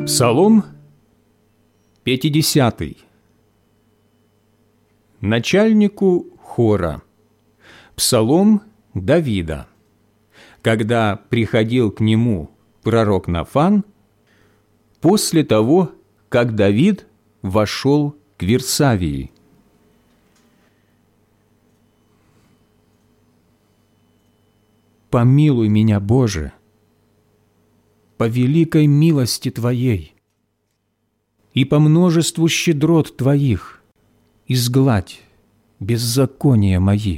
Псалом 50. Начальнику хора. Псалом Давида. Когда приходил к нему пророк Нафан, после того, как Давид вошел к Вирсавии. Помилуй меня, Боже, по великой милости Твоей и по множеству щедрот Твоих изгладь беззакония мои.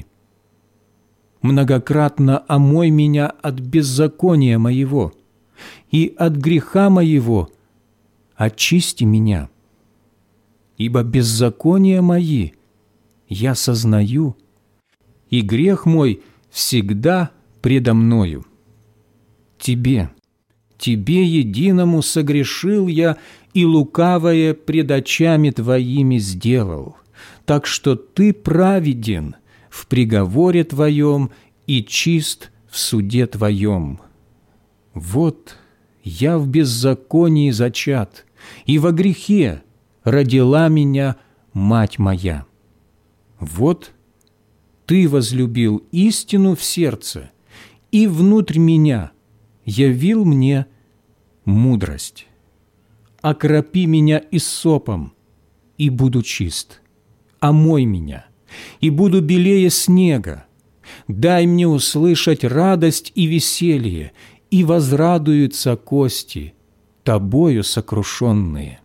Многократно омой меня от беззакония моего, и от греха моего очисти меня. Ибо беззакония мои я сознаю, и грех мой всегда предо мною. Тебе единому согрешил я, и лукавое пред очами Твоими сделал, так что Ты праведен в приговоре Твоем и чист в суде Твоем. Вот я в беззаконии зачат, и во грехе родила меня мать моя. Вот Ты возлюбил истину в сердце, и внутрь меня явил мне мудрость. Окропи меня иссопом, и буду чист. Омой меня, и буду белее снега. Дай мне услышать радость и веселье, и возрадуются кости, Тобою сокрушенные.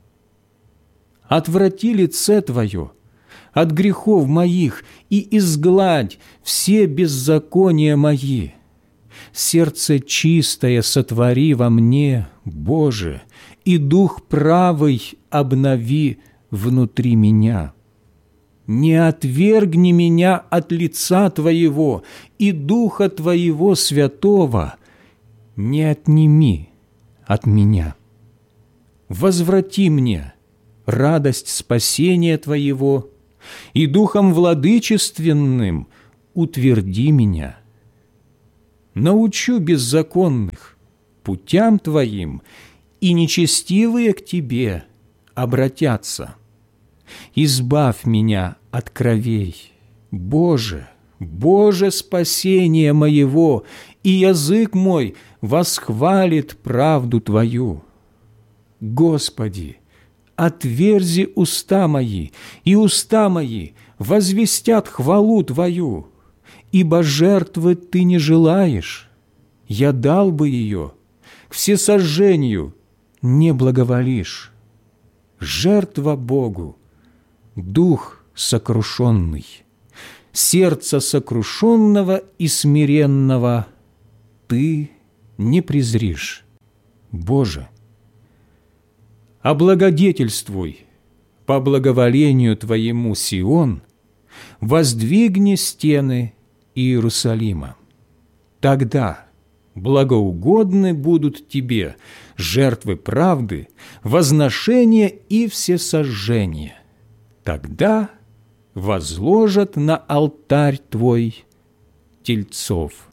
Отврати лице Твое от грехов моих, и изгладь все беззакония мои. Сердце чистое сотвори во мне, Боже, и дух правый обнови внутри меня. Не отвергни меня от лица Твоего, и Духа Твоего Святого не отними от меня. Возврати мне радость спасения Твоего, и Духом владычественным утверди меня. Научу беззаконных путям Твоим, и нечестивые к Тебе обратятся. Избавь меня от кровей, Боже, Боже спасения моего, и язык мой восхвалит правду Твою. Господи, отверзи уста мои, и уста мои возвестят хвалу Твою. Ибо жертвы Ты не желаешь, я дал бы ее, к всесожжению не благоволишь. Жертва Богу, дух сокрушенный, сердце сокрушенного и смиренного Ты не презришь, Боже. Облагодетельствуй по благоволению Твоему Сион, воздвигни стены Иерусалима. Тогда благоугодны будут Тебе жертвы правды, возношения и всесожжения. Тогда возложат на алтарь Твой тельцов.